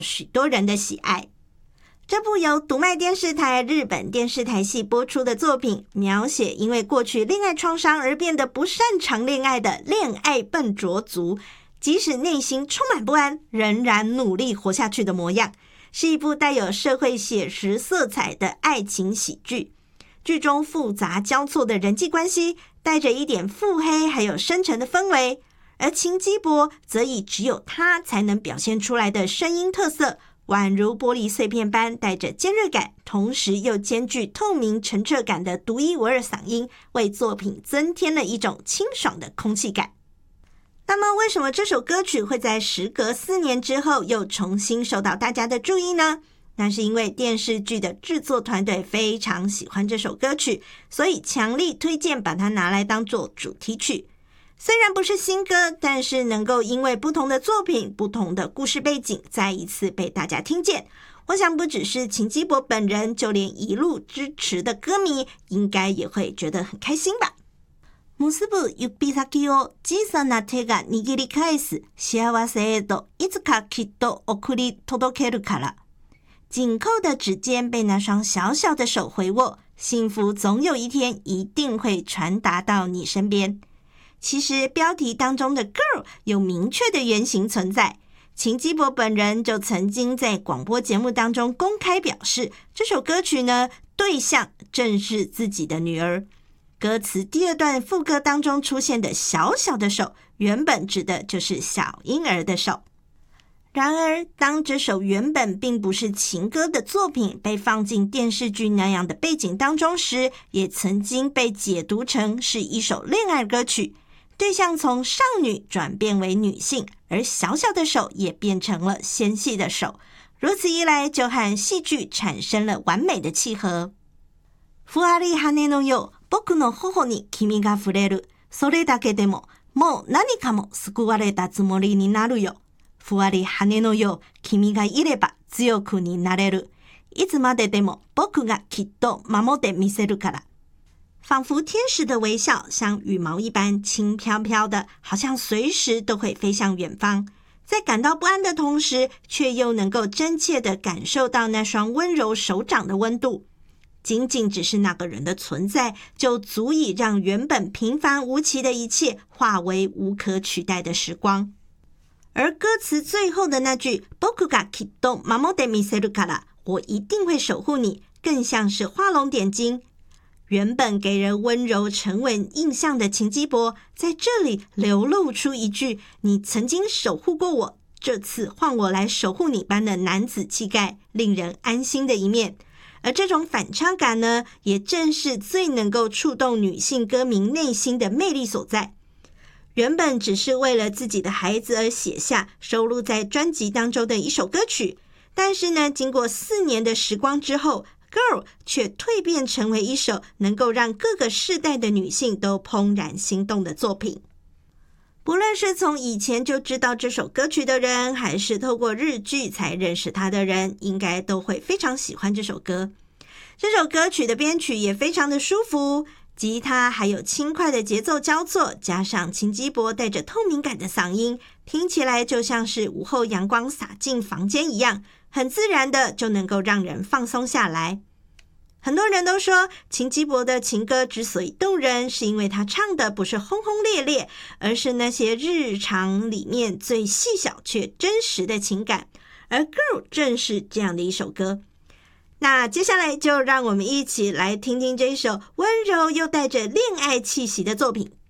许多人的喜爱。这部由读卖电视台日本电视台系播出的作品，描写因为过去恋爱创伤而变得不擅长恋爱的恋爱笨拙族，即使内心充满不安，仍然努力活下去的模样，是一部带有社会写实色彩的爱情喜剧。剧中复杂交错的人际关系，带着一点腹黑还有深沉的氛围，而秦基博则以只有他才能表现出来的声音特色，宛如玻璃碎片般带着尖锐感，同时又兼具透明澄澈感的独一无二嗓音，为作品增添了一种清爽的空气感。那么为什么这首歌曲会在时隔4年之后又重新受到大家的注意呢？那是因为电视剧的制作团队非常喜欢这首歌曲，所以强力推荐把它拿来当作主题曲。虽然不是新歌，但是能够因为不同的作品、不同的故事背景，再一次被大家听见，我想不只是秦基博本人，就連一路支持的歌迷应该也会觉得很开心吧。結ぶ指先を小さな手が握り返す幸せへといつかきっと送り届けるから。紧扣的指尖被那双小小的手回握，幸福总有一天一定会传达到你身边。其实标题当中的 girl 有明确的原型存在，秦基博本人就曾经在广播节目当中公开表示，这首歌曲呢，对象正是自己的女儿。歌词第2段副歌当中出现的小小的手，原本指的就是小婴儿的手。然而，当这首原本并不是情歌的作品被放进电视剧那样的背景当中时，也曾经被解读成是一首恋爱歌曲，对象从少女转变为女性，而小小的手也变成了纤细的手，如此一来就和戏剧产生了完美的契合。ふわり羽のよう、僕の頬に君が触れる。それだけでも、もう何かも救われたつもりになるよ。ふわり羽のよう、君がいれば強くになれる。いつまででも僕がきっと守ってみせるから。仿佛天使的微笑，像羽毛一般轻飘飘的，好像随时都会飞向远方。在感到不安的同时，却又能够真切地感受到那双温柔手掌的温度。仅仅只是那个人的存在，就足以让原本平凡无奇的一切化为无可取代的时光。而歌词最后的那句僕がきっと守ってみせるから，我一定会守护你，更像是画龙点睛。原本给人温柔沉稳印象的秦基博，在这里流露出一句你曾经守护过我，这次换我来守护你般的男子气概，令人安心的一面。而这种反差感呢，也正是最能够触动女性歌迷内心的魅力所在。原本只是为了自己的孩子而写下收录在专辑当中的一首歌曲，但是呢，经过4年的时光之后， Girl 却蜕变成为一首能够让各个世代的女性都怦然心动的作品。不论是从以前就知道这首歌曲的人，还是透过日剧才认识它的人，应该都会非常喜欢这首歌。这首歌曲的编曲也非常的舒服，吉他还有轻快的节奏交错，加上秦基博带着透明感的嗓音，听起来就像是午后阳光洒进房间一样，很自然的就能够让人放松下来。很多人都说秦基博的情歌之所以动人，是因为他唱的不是轰轰烈烈，而是那些日常里面最细小却真实的情感，而 Girl 正是这样的一首歌。那接下来就让我们一起来听听这一首温柔又带着恋爱气息的作品，